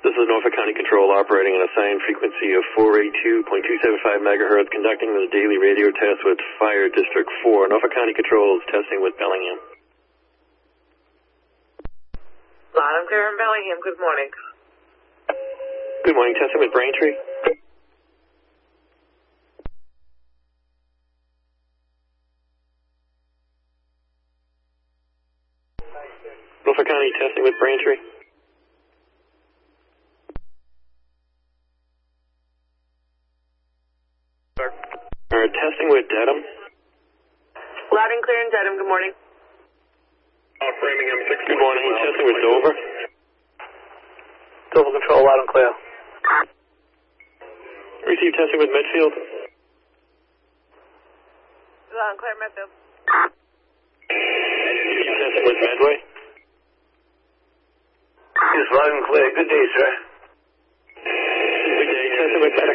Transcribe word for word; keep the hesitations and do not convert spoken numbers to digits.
This is Norfolk County Control operating on a assigned frequency of four eighty-two point two seven five megahertz, conducting the daily radio test with Fire District four. Norfolk County Control is testing with Bellingham. Loud and clear in Bellingham. Good morning. Good morning. Testing with Braintree. Norfolk County testing with Braintree. We're testing with Dedham. Loud and clear in Dedham. Good morning. Uh, Framingham six. Good morning. Testing with Dover. Dover Control, loud and clear. Receive testing with Medfield. Loud and clear, Medfield. Receive testing with Medway. Yes, loud and clear. Good day, sir. Good day. Testing with Medway.